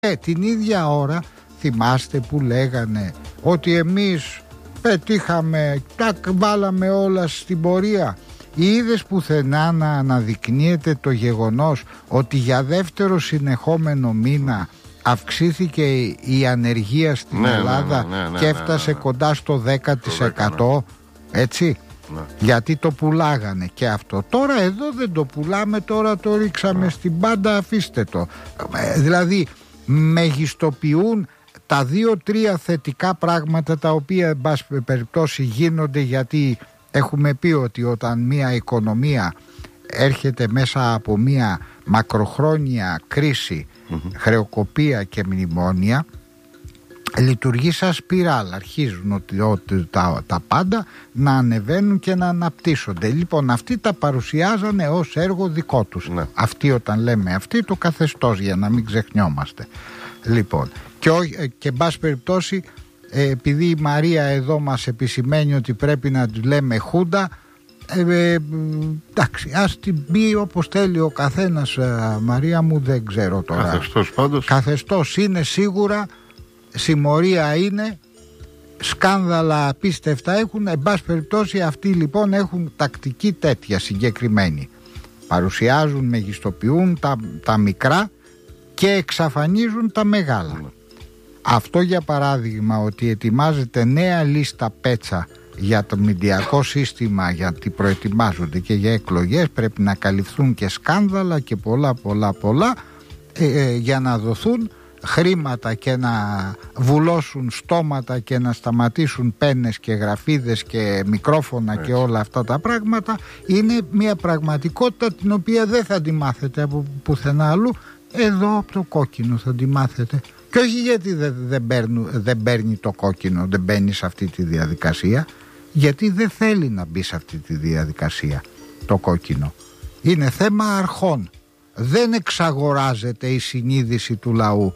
Την ίδια ώρα θυμάστε που λέγανε ότι εμείς πετύχαμε, τα βάλαμε όλα στην πορεία. Είδες πουθενά να αναδεικνύεται το γεγονός ότι για δεύτερο συνεχόμενο μήνα αυξήθηκε η ανεργία στην Ελλάδα και έφτασε κοντά στο 10%, έτσι? Γιατί το πουλάγανε και αυτό. Τώρα εδώ δεν το πουλάμε, τώρα το ρίξαμε στην πάντα, αφήστε το. Δηλαδή μεγιστοποιούν τα 2-3 θετικά πράγματα τα οποία εν πάση περιπτώσει γίνονται, γιατί έχουμε πει ότι όταν μια οικονομία έρχεται μέσα από μια μακροχρόνια κρίση, χρεοκοπία και μνημόνια, λειτουργεί σαν σπιράλ. Αρχίζουν ότι τα πάντα να ανεβαίνουν και να αναπτύσσονται. Λοιπόν, αυτοί τα παρουσιάζανε ως έργο δικό τους. Αυτοί, όταν λέμε αυτοί, το καθεστώς, για να μην ξεχνιόμαστε. Λοιπόν, και εν πάση περιπτώσει, επειδή η Μαρία εδώ μας επισημαίνει ότι πρέπει να του λέμε Χούντα, εντάξει, ας την πει όπως θέλει ο καθένας, Μαρία μου, δεν ξέρω τώρα. Καθεστώς πάντως. Καθεστώς είναι σίγουρα, συμμορία είναι, σκάνδαλα απίστευτα έχουν. Εν πάση περιπτώσει, αυτοί λοιπόν έχουν τακτική τέτοια συγκεκριμένη. Παρουσιάζουν, μεγιστοποιούν τα μικρά και εξαφανίζουν τα μεγάλα. Αυτό, για παράδειγμα, ότι ετοιμάζεται νέα λίστα πέτσα για το μηντιακό σύστημα, γιατί προετοιμάζονται και για εκλογές, πρέπει να καλυφθούν και σκάνδαλα και πολλά για να δοθούν χρήματα και να βουλώσουν στόματα και να σταματήσουν πένες και γραφίδες και μικρόφωνα και όλα αυτά τα πράγματα. Είναι μια πραγματικότητα την οποία δεν θα τη μάθετε από πουθενά αλλού. Εδώ από το κόκκινο θα τη μάθετε. Και όχι γιατί δεν παίρνει το κόκκινο, δεν μπαίνει σε αυτή τη διαδικασία, γιατί δεν θέλει να μπει σε αυτή τη διαδικασία το κόκκινο. Είναι θέμα αρχών. Δεν εξαγοράζεται η συνείδηση του λαού.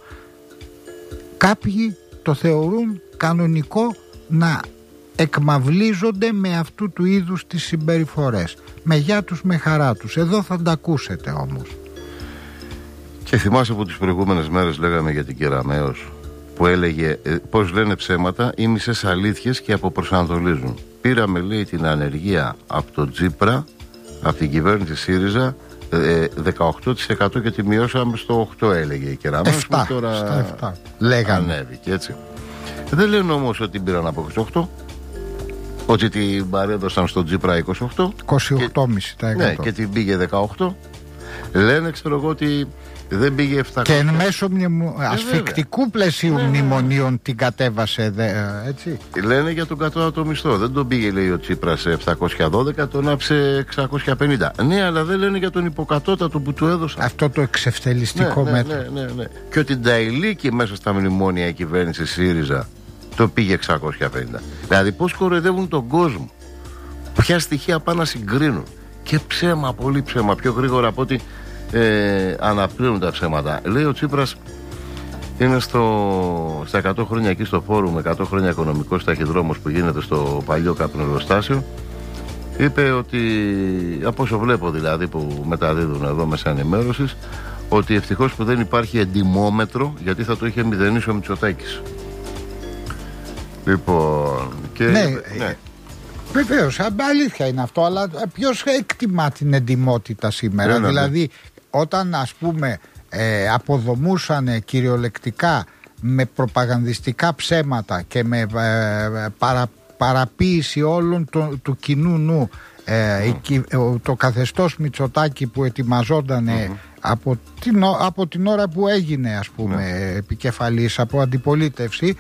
Κάποιοι το θεωρούν κανονικό να εκμαυλίζονται με αυτού του είδους τις συμπεριφορές. Με γεια τους, με χαρά τους. Εδώ θα τα ακούσετε όμως. Και θυμάσαι που τις προηγούμενες μέρες λέγαμε για την Κεραμέως, που έλεγε πως λένε ψέματα ή μισές αλήθειες και αποπροσανατολίζουν. Πήραμε, λέει, την ανεργία από τον Τσίπρα, από την κυβέρνηση ΣΥΡΙΖΑ, 18% και τη μειώσαμε στο 8%, έλεγε η Κεραμέως. 7, τώρα στα 7 λέγανε. Ανέβηκε, έτσι. Δεν λένε όμως ότι την πήραν από 28%, ότι την παρέδωσαν στον Τσίπρα 28,5%. Ναι, και την πήγε 18%. Λένε, ξέρω εγώ, ότι δεν πήγε 700. Και εν μέσω ασφικτικού πλαισίου μνημονίων την κατέβασε, έτσι. Λένε για τον κατώτατο μισθό. Δεν τον πήγε, λέει, ο Τσίπρας σε 712, τον άφησε 650. Ναι, αλλά δεν λένε για τον υποκατώτατο που του έδωσαν. Αυτό το εξευτελιστικό μέτρο. Ναι. Και ότι τα ηλίκη μέσα στα μνημόνια η κυβέρνηση ΣΥΡΙΖΑ το πήγε 650. Δηλαδή, πώς κοροϊδεύουν τον κόσμο. Ποια στοιχεία πάνε να συγκρίνουν. Και ψέμα, πολύ ψέμα, πιο γρήγορα από ότι αναπλήρουν τα ψέματα. Λέει ο Τσίπρας, είναι στα 100 χρόνια εκεί στο φόρουμ 100 χρόνια οικονομικός ταχυδρόμος που γίνεται στο παλιό καπνεργοστάσιο. Είπε ότι, από όσο βλέπω δηλαδή που μεταδίδουν εδώ μέσα ενημέρωσης, ότι ευτυχώς που δεν υπάρχει εντιμόμετρο, γιατί θα το είχε μηδενίσει ο Μητσοτάκης. Λοιπόν, και ναι. Βεβαίως, αλήθεια είναι αυτό, αλλά ποιος εκτιμά την εντιμότητα σήμερα? Δηλαδή, όταν, ας πούμε, αποδομούσαν κυριολεκτικά με προπαγανδιστικά ψέματα και με παραποίηση όλων του κοινού νου, το καθεστώς Μητσοτάκη που ετοιμαζόταν από την ώρα που έγινε, ας πούμε, επικεφαλής από αντιπολίτευση,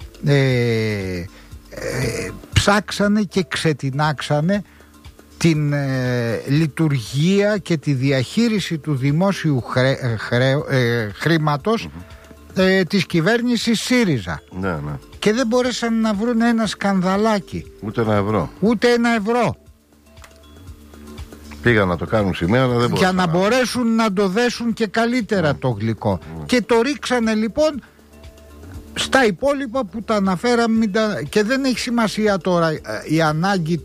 ψάξανε και ξετινάξανε την λειτουργία και τη διαχείριση του δημόσιου χρήματος της κυβέρνησης ΣΥΡΙΖΑ. Ναι. Και δεν μπορέσαν να βρουν ένα σκανδαλάκι. Ούτε ένα ευρώ. Πήγαν να το κάνουν σημαία, αλλά δεν μπορούσαν. Για να μπορέσουν να το δέσουν και καλύτερα το γλυκό. Και το ρίξανε λοιπόν στα υπόλοιπα που τα αναφέραμε. Και δεν έχει σημασία τώρα η ανάγκη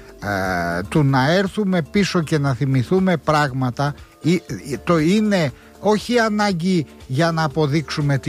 του να έρθουμε πίσω και να θυμηθούμε πράγματα. Το είναι όχι ανάγκη για να αποδείξουμε